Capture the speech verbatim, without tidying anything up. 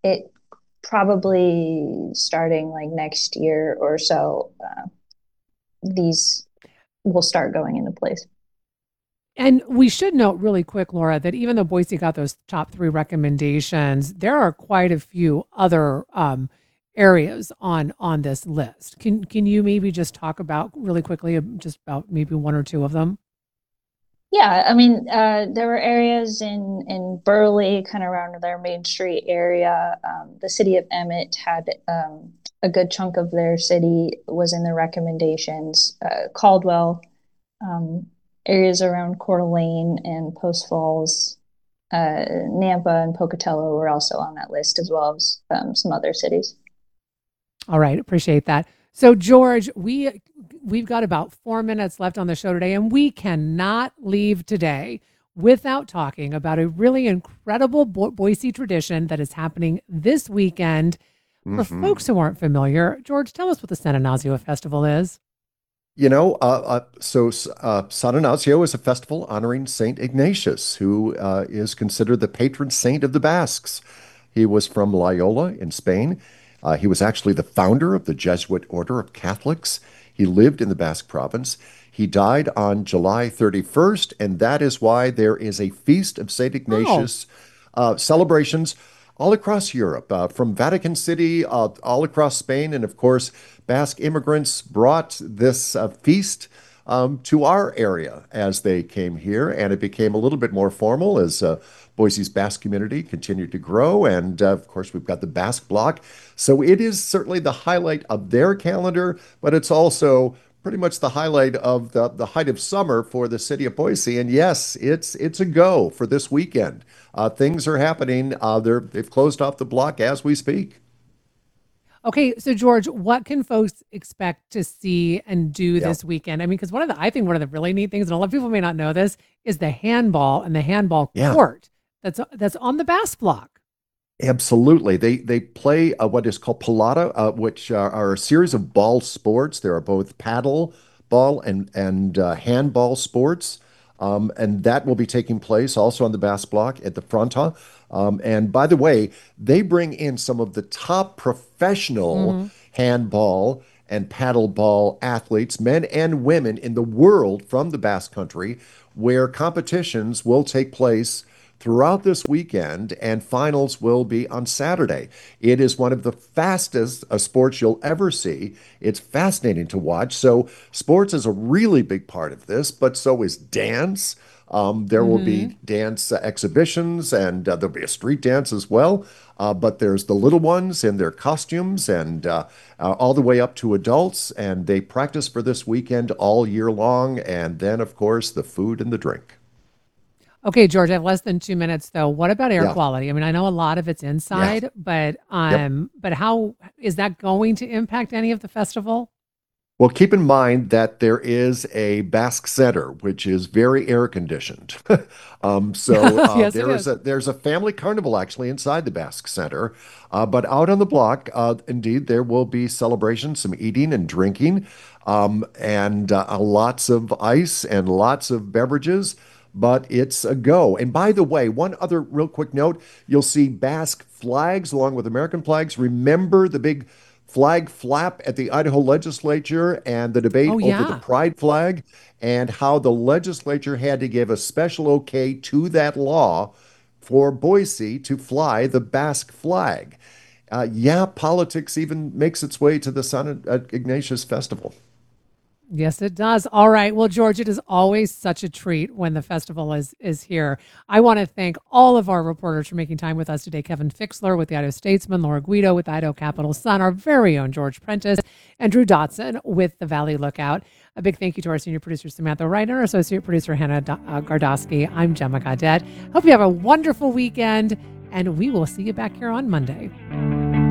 it probably starting like next year or so, uh, these will start going into place. And we should note really quick, Laura, that even though Boise got those top three recommendations, there are quite a few other um, areas on on this list. Can can you maybe just talk about really quickly, um, just about maybe one or two of them? Yeah, I mean, uh, there were areas in in Burley, kind of around their Main Street area. Um, the city of Emmett had um, a good chunk of their city was in the recommendations. Uh, Caldwell, um, areas around Coeur d'Alene and Post Falls, uh, Nampa and Pocatello were also on that list, as well as um, some other cities. All right, appreciate that. So George, we we've got about four minutes left on the show today, and we cannot leave today without talking about a really incredible Bo- Boise tradition that is happening this weekend. For hmm folks who aren't familiar, George, tell us what the San Ignacio Festival is. You know, uh, uh, so uh, San Ignacio is a festival honoring Saint Ignatius, who uh, is considered the patron saint of the Basques. He was from Loyola in Spain. Uh, he was actually the founder of the Jesuit Order of Catholics. He lived in the Basque province. He died on July thirty-first, and that is why there is a feast of Saint Oh, Ignatius uh, celebrations all across Europe, uh, from Vatican City, uh, all across Spain, and of course, Basque immigrants brought this uh, feast um, to our area as they came here, and it became a little bit more formal as uh, Boise's Basque community continued to grow. And uh, of course, we've got the Basque Block. So it is certainly the highlight of their calendar, but it's also pretty much the highlight of the, the height of summer for the city of Boise. And yes, it's it's a go for this weekend. Uh, things are happening. Uh, they're they've closed off the block as we speak. okay. So George, what can folks expect to see and do Yeah. this weekend? I mean, because one of the I think one of the really neat things, and a lot of people may not know this, is the handball and the handball Yeah. court that's that's on the Bass Block. Absolutely. They they play uh, what is called pelota, uh, which are, are a series of ball sports. There are both paddle ball and and uh, handball sports, um, and that will be taking place also on the Bass Block at the Fronta. Um, and by the way, they bring in some of the top professional Mm-hmm. handball and paddle ball athletes, men and women in the world from the Basque Country, where competitions will take place throughout this weekend, and finals will be on Saturday. It is one of the fastest uh, sports you'll ever see. It's fascinating to watch. So, sports is a really big part of this, but so is dance. Um, there will Mm-hmm. be dance uh, exhibitions, and uh, there'll be a street dance as well. Uh, but there's the little ones in their costumes, and uh, uh, all the way up to adults, and they practice for this weekend all year long. And then, of course, the food and the drink. Okay, George, I have less than two minutes though. What about air Yeah, quality? I mean, I know a lot of it's yeah. inside, but Yep. um, but how is that going to impact any of the festival? Well, keep in mind that there is a Basque Center, which is very air conditioned. Um, so uh, Yes, it there is is. a there's a family carnival actually inside the Basque Center, uh, but out on the block, uh, indeed, there will be celebrations, some eating and drinking, um, and uh, lots of ice and lots of beverages. But it's a go. And by the way, one other real quick note: you'll see Basque flags along with American flags. Remember the big flag flap at the Idaho legislature and the debate Oh over the yeah. pride flag, and how the legislature had to give a special okay to that law for Boise to fly the Basque flag. Uh, yeah, politics even makes its way to the San Ignatius Festival. Yes, it does. All right. Well, George, it is always such a treat when the festival is is here. I want to thank all of our reporters for making time with us today. Kevin Fixler with the Idaho Statesman, Laura Guido with the Idaho Capital Sun, our very own George Prentice, and Drew Dotson with the Valley Lookout. A big thank you to our senior producer Samantha Wright and our associate producer Hannah Do- uh, Gardosky. I'm Gemma Gadet. Hope you have a wonderful weekend, and we will see you back here on Monday.